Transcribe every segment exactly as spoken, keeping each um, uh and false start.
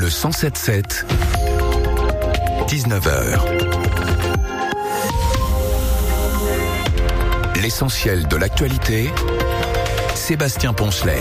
Le cent sept sept, dix-neuf heures. L'essentiel de l'actualité, Sébastien Poncelet.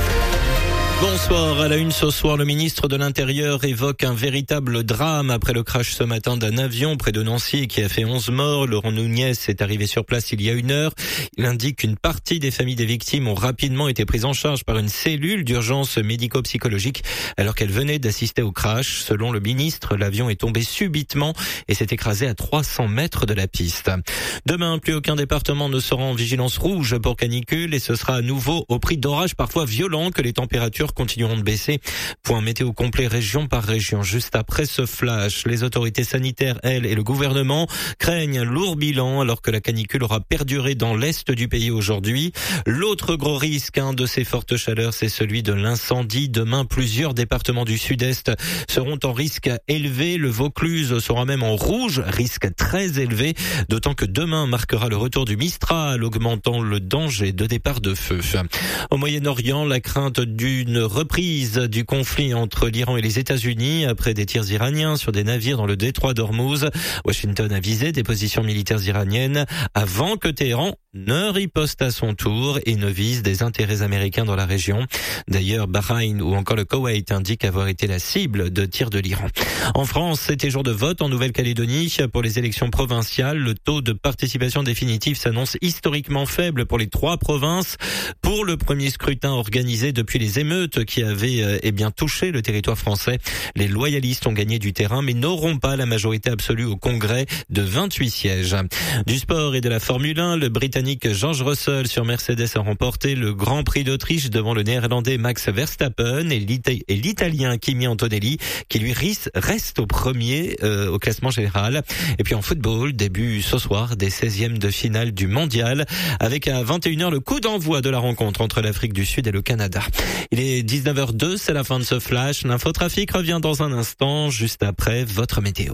Bonsoir. À la une ce soir, le ministre de l'Intérieur évoque un véritable drame après le crash ce matin d'un avion près de Nancy qui a fait onze morts. Laurent Nunez est arrivé sur place il y a une heure. Il indique qu'une partie des familles des victimes ont rapidement été prises en charge par une cellule d'urgence médico-psychologique alors qu'elles venaient d'assister au crash. Selon le ministre, l'avion est tombé subitement et s'est écrasé à trois cents mètres de la piste. Demain, plus aucun département ne sera en vigilance rouge pour canicule et ce sera à nouveau au prix d'orages parfois violents que les températures continueront de baisser. Point météo complet région par région. Juste après ce flash, les autorités sanitaires, elles, et le gouvernement craignent un lourd bilan alors que la canicule aura perduré dans l'est du pays aujourd'hui. L'autre gros risque hein, de ces fortes chaleurs, c'est celui de l'incendie. Demain, plusieurs départements du sud-est seront en risque élevé. Le Vaucluse sera même en rouge, risque très élevé, d'autant que demain marquera le retour du Mistral, augmentant le danger de départ de feu. Au Moyen-Orient, la crainte d'une reprise du conflit entre l'Iran et les États-Unis après des tirs iraniens sur des navires dans le détroit d'Ormuz. Washington a visé des positions militaires iraniennes avant que Téhéran ne riposte à son tour et ne vise des intérêts américains dans la région. D'ailleurs, Bahreïn ou encore le Koweït indiquent avoir été la cible de tirs de l'Iran. En France, c'était jour de vote en Nouvelle-Calédonie pour les élections provinciales. Le taux de participation définitif s'annonce historiquement faible pour les trois provinces. Pour le premier scrutin organisé depuis les émeutes qui avaient eh bien touché le territoire français, les loyalistes ont gagné du terrain mais n'auront pas la majorité absolue au Congrès de vingt-huit sièges. Du sport et de la Formule un, le Britannique George Russell sur Mercedes a remporté le Grand Prix d'Autriche devant le Néerlandais Max Verstappen et l'Italien Kimi Antonelli qui lui reste au premier euh, au classement général. Et puis en football, début ce soir des seizièmes de finale du Mondial avec à vingt et une heures le coup d'envoi de la rencontre entre l'Afrique du Sud et le Canada. Il est dix-neuf heures deux, c'est la fin de ce flash. L'infotrafic revient dans un instant, juste après votre météo.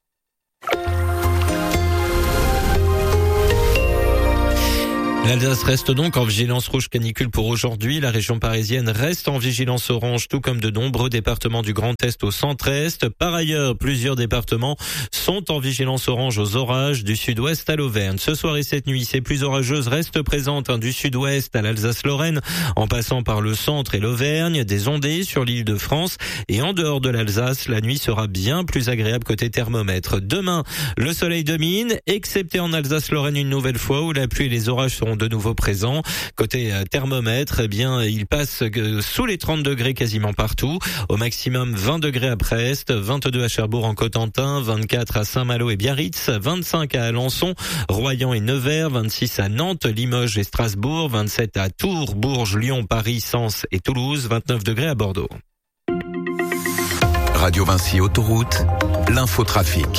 L'Alsace reste donc en vigilance rouge canicule pour aujourd'hui. La région parisienne reste en vigilance orange, tout comme de nombreux départements du Grand Est au centre-est. Par ailleurs, plusieurs départements sont en vigilance orange aux orages du sud-ouest à l'Auvergne. Ce soir et cette nuit, ces pluies orageuses restent présentes hein, du sud-ouest à l'Alsace-Lorraine, en passant par le centre et l'Auvergne, des ondées sur l'île de France. Et en dehors de l'Alsace, la nuit sera bien plus agréable côté thermomètre. Demain, le soleil domine, excepté en Alsace-Lorraine une nouvelle fois, où la pluie et les orages seront de nouveau présents. Côté thermomètre, eh bien, il passe sous les trente degrés quasiment partout. Au maximum vingt degrés à Brest, vingt-deux à Cherbourg en Cotentin, vingt-quatre à Saint-Malo et Biarritz, vingt-cinq à Alençon, Royan et Nevers, vingt-six à Nantes, Limoges et Strasbourg, vingt-sept à Tours, Bourges, Lyon, Paris, Sens et Toulouse, vingt-neuf degrés à Bordeaux. Radio Vinci Autoroute, l'infotrafic.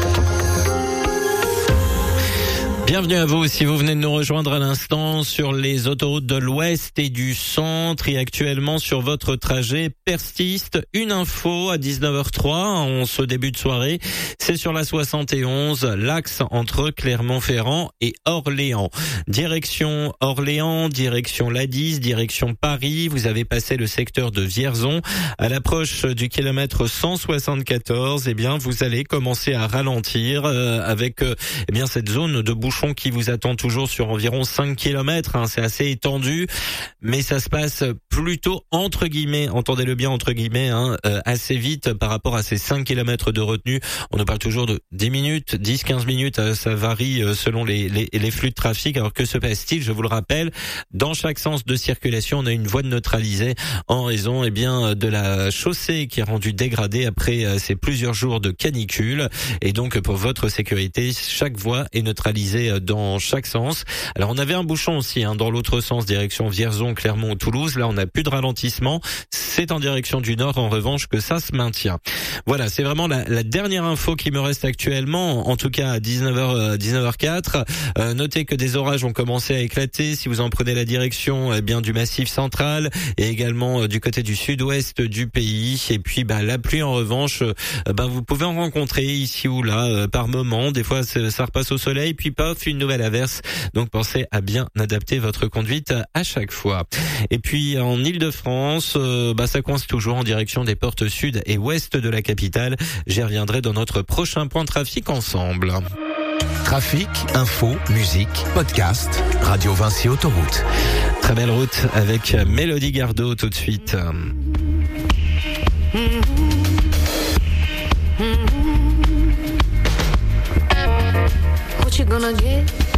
Bienvenue à vous si vous venez de nous rejoindre à l'instant sur les autoroutes de l'Ouest et du Centre et actuellement sur votre trajet persiste. Une info à dix-neuf heures trois en ce début de soirée, c'est sur la soixante et onze, l'axe entre Clermont-Ferrand et Orléans. Direction Orléans, direction Ladis, direction Paris, vous avez passé le secteur de Vierzon. À l'approche du kilomètre cent soixante-quatorze, eh bien vous allez commencer à ralentir euh, avec euh, eh bien cette zone de bouchon qui vous attend toujours sur environ cinq kilomètres, hein, c'est assez étendu, mais ça se passe plutôt entre guillemets, entendez-le bien entre guillemets, hein, euh, assez vite par rapport à ces cinq kilomètres de retenue. On nous parle toujours de dix minutes, dix quinze minutes, euh, ça varie euh, selon les, les, les flux de trafic. Alors que se passe-t-il? Je vous le rappelle, dans chaque sens de circulation, on a une voie de neutralisée en raison eh bien de la chaussée qui est rendue dégradée après euh, ces plusieurs jours de canicule. Et donc pour votre sécurité, chaque voie est neutralisée dans chaque sens. Alors on avait un bouchon aussi hein, dans l'autre sens, direction Vierzon, Clermont, Toulouse. Là on n'a plus de ralentissement. C'est en direction du nord en revanche que ça se maintient. Voilà, c'est vraiment la, la dernière info qui me reste actuellement, en tout cas à dix-neuf heures, dix-neuf heures quatre. Euh, notez que des orages ont commencé à éclater si vous en prenez la direction eh bien du Massif central et également euh, du côté du sud-ouest du pays. Et puis bah, la pluie en revanche, euh, bah, vous pouvez en rencontrer ici ou là euh, par moment. Des fois ça repasse au soleil, puis paf, sauf une nouvelle averse. Donc pensez à bien adapter votre conduite à chaque fois. Et puis en Île-de-France, euh, bah ça coince toujours en direction des portes sud et ouest de la capitale. J'y reviendrai dans notre prochain point trafic ensemble. Trafic, info, musique, podcast, Radio Vinci Autoroute. Très belle route avec Mélodie Gardot tout de suite. What you gonna get?